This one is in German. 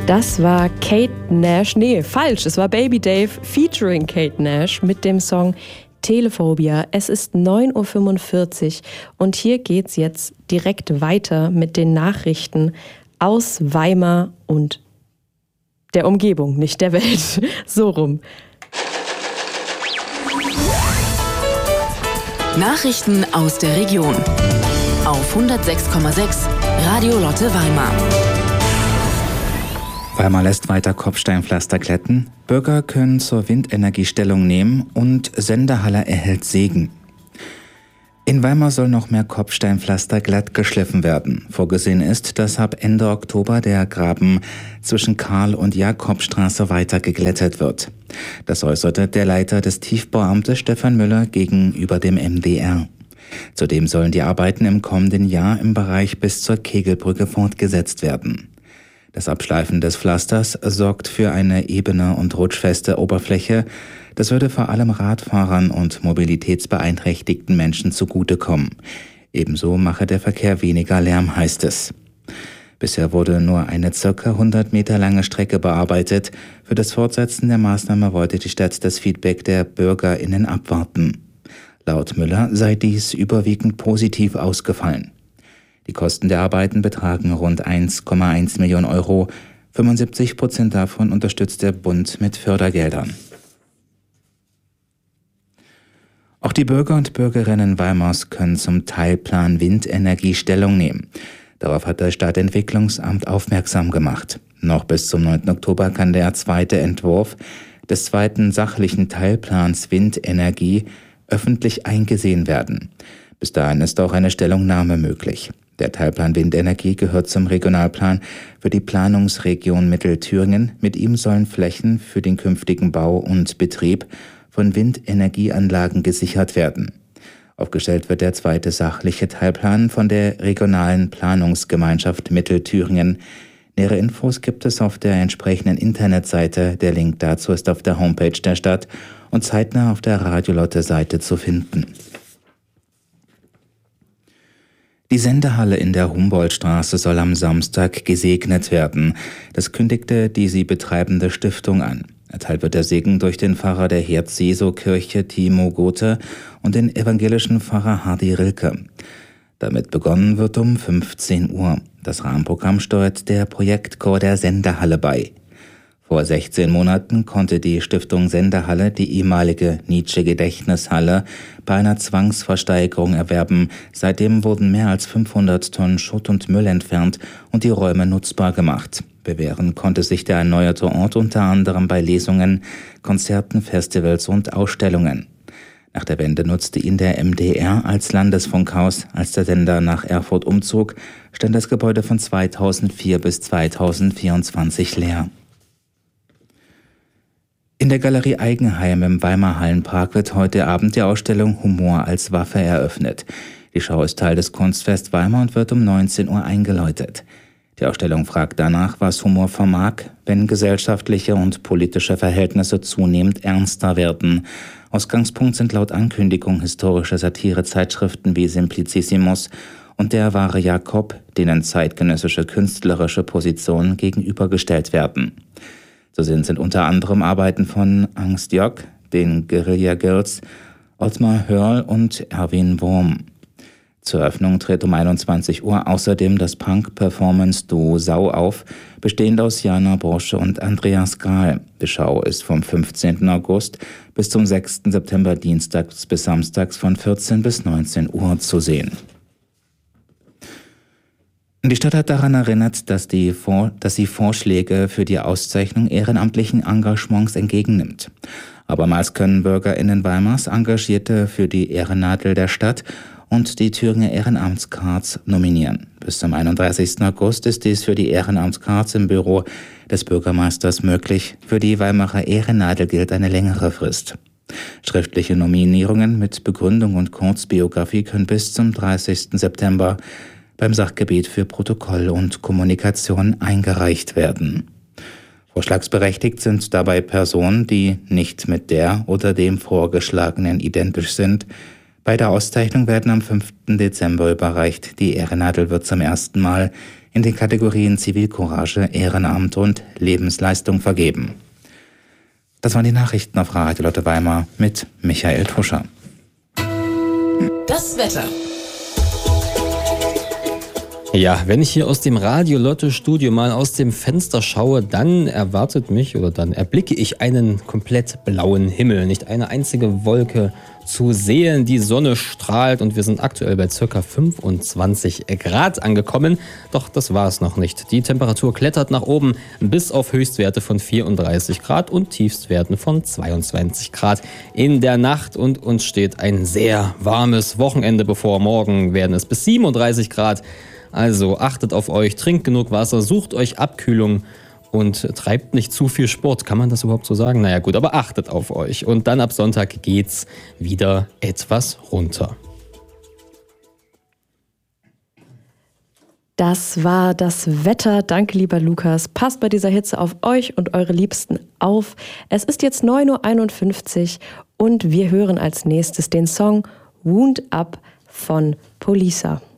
Das war Kate Nash, es war Baby Dave featuring Kate Nash mit dem Song Telephobia. Es ist 9:45 Uhr und hier geht's jetzt direkt weiter mit den Nachrichten aus Weimar und der Umgebung, nicht der Welt. So rum. Nachrichten aus der Region auf 106,6 Radio Lotte Weimar. Weimar lässt weiter Kopfsteinpflaster glätten, Bürger können zur Windenergie Stellung nehmen und Sendehalle erhält Segen. In Weimar soll noch mehr Kopfsteinpflaster glatt geschliffen werden. Vorgesehen ist, dass ab Ende Oktober der Graben zwischen Karl- und Jakobstraße weiter geglättet wird. Das äußerte der Leiter des Tiefbauamtes Stefan Müller gegenüber dem MDR. Zudem sollen die Arbeiten im kommenden Jahr im Bereich bis zur Kegelbrücke fortgesetzt werden. Das Abschleifen des Pflasters sorgt für eine ebene und rutschfeste Oberfläche. Das würde vor allem Radfahrern und mobilitätsbeeinträchtigten Menschen zugutekommen. Ebenso mache der Verkehr weniger Lärm, heißt es. Bisher wurde nur eine ca. 100 Meter lange Strecke bearbeitet. Für das Fortsetzen der Maßnahme wollte die Stadt das Feedback der BürgerInnen abwarten. Laut Müller sei dies überwiegend positiv ausgefallen. Die Kosten der Arbeiten betragen rund 1,1 Millionen Euro. 75% davon unterstützt der Bund mit Fördergeldern. Auch die Bürger und Bürgerinnen Weimars können zum Teilplan Windenergie Stellung nehmen. Darauf hat das Stadtentwicklungsamt aufmerksam gemacht. Noch bis zum 9. Oktober kann der zweite Entwurf des zweiten sachlichen Teilplans Windenergie öffentlich eingesehen werden. Bis dahin ist auch eine Stellungnahme möglich. Der Teilplan Windenergie gehört zum Regionalplan für die Planungsregion Mittelthüringen. Mit ihm sollen Flächen für den künftigen Bau und Betrieb von Windenergieanlagen gesichert werden. Aufgestellt wird der zweite sachliche Teilplan von der regionalen Planungsgemeinschaft Mittelthüringen. Nähere Infos gibt es auf der entsprechenden Internetseite. Der Link dazu ist auf der Homepage der Stadt und zeitnah auf der Radio Lotte-Seite zu finden. Die Sendehalle in der Humboldtstraße soll am Samstag gesegnet werden. Das kündigte die sie betreibende Stiftung an. Erteilt wird der Segen durch den Pfarrer der Herz-Jesu-Kirche Timo Gothe und den evangelischen Pfarrer Hardy Rilke. Damit begonnen wird um 15 Uhr. Das Rahmenprogramm steuert der Projektchor der Sendehalle bei. Vor 16 Monaten konnte die Stiftung Sendehalle die ehemalige Nietzsche-Gedächtnishalle bei einer Zwangsversteigerung erwerben. Seitdem wurden mehr als 500 Tonnen Schutt und Müll entfernt und die Räume nutzbar gemacht. Bewähren konnte sich der erneuerte Ort unter anderem bei Lesungen, Konzerten, Festivals und Ausstellungen. Nach der Wende nutzte ihn der MDR als Landesfunkhaus. Als der Sender nach Erfurt umzog, stand das Gebäude von 2004 bis 2024 leer. In der Galerie Eigenheim im Weimar Hallenpark wird heute Abend die Ausstellung Humor als Waffe eröffnet. Die Schau ist Teil des Kunstfest Weimar und wird um 19 Uhr eingeläutet. Die Ausstellung fragt danach, was Humor vermag, wenn gesellschaftliche und politische Verhältnisse zunehmend ernster werden. Ausgangspunkt sind laut Ankündigung historische Satirezeitschriften wie Simplicissimus und der wahre Jakob, denen zeitgenössische künstlerische Positionen gegenübergestellt werden. Zu sehen sind unter anderem Arbeiten von Angst Jock, den Guerilla Girls, Ottmar Hörl und Erwin Wurm. Zur Eröffnung tritt um 21 Uhr außerdem das Punk-Performance-Duo Sau auf, bestehend aus Jana Borsche und Andreas Grahl. Die Schau ist vom 15. August bis zum 6. September dienstags bis samstags von 14 bis 19 Uhr zu sehen. Die Stadt hat daran erinnert, dass sie Vorschläge für die Auszeichnung ehrenamtlichen Engagements entgegennimmt. Abermals können BürgerInnen Weimars Engagierte für die Ehrennadel der Stadt und die Thüringer Ehrenamtscards nominieren. Bis zum 31. August ist dies für die Ehrenamtscards im Büro des Bürgermeisters möglich. Für die Weimarer Ehrennadel gilt eine längere Frist. Schriftliche Nominierungen mit Begründung und Kurzbiografie können bis zum 30. September beim Sachgebiet für Protokoll und Kommunikation eingereicht werden. Vorschlagsberechtigt sind dabei Personen, die nicht mit der oder dem Vorgeschlagenen identisch sind. Bei der Auszeichnung werden am 5. Dezember überreicht. Die Ehrennadel wird zum ersten Mal in den Kategorien Zivilcourage, Ehrenamt und Lebensleistung vergeben. Das waren die Nachrichten auf Radio Lotte Weimar mit Michael Tuscher. Das Wetter. Ja, wenn ich hier aus dem Radio-Lotte-Studio mal aus dem Fenster schaue, dann erblicke ich einen komplett blauen Himmel. Nicht eine einzige Wolke zu sehen. Die Sonne strahlt und wir sind aktuell bei ca. 25 Grad angekommen. Doch das war es noch nicht. Die Temperatur klettert nach oben bis auf Höchstwerte von 34 Grad und Tiefstwerten von 22 Grad in der Nacht. Und uns steht ein sehr warmes Wochenende bevor. Morgen werden es bis 37 Grad. Also achtet auf euch, trinkt genug Wasser, sucht euch Abkühlung und treibt nicht zu viel Sport. Kann man das überhaupt so sagen? Naja gut, aber achtet auf euch. Und dann ab Sonntag geht's wieder etwas runter. Das war das Wetter. Danke, lieber Lukas. Passt bei dieser Hitze auf euch und eure Liebsten auf. Es ist jetzt 9:51 Uhr und wir hören als nächstes den Song Wound Up von Polisa.